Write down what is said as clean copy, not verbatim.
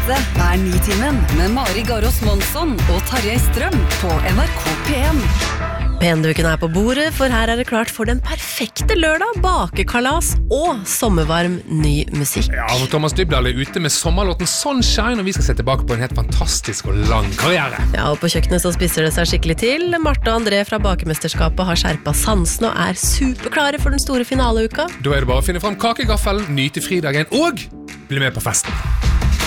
Dette Nitimen med Mari Garås Månsson og Tarjei Strøm på NRK P1. Penduken på bordet, for her det klart for den perfekte lørdag, bakekalas og sommervarm ny musikk. Ja, for Thomas Dybdahl ute med sommerlåten Sunshine, og vi skal se tilbake på en helt fantastisk og lang karriere. Ja, og på kjøkkenet så spisser det seg skikkelig til. Martha og André fra Bakemesterskapet har skjerpet sansen og superklare for den store finaleuka. Da det bare å finne frem kakegaffelen, nyte fridagen og bli med på festen.